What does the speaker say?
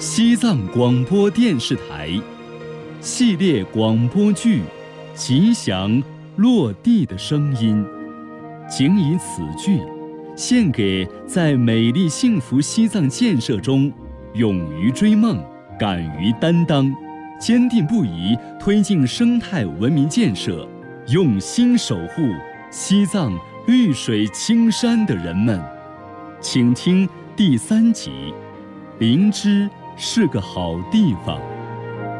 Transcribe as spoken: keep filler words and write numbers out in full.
西藏广播电视台系列广播剧《吉祥落地的声音》，请以此剧献给在美丽幸福西藏建设中勇于追梦、敢于担当、坚定不移推进生态文明建设、用心守护西藏绿水青山的人们。请听第三集：灵芝是个好地方。